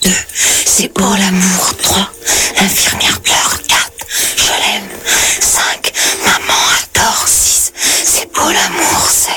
2, c'est beau l'amour. 3, l'infirmière pleure. 4, je l'aime. 5, maman adore. 6, c'est beau l'amour. 7,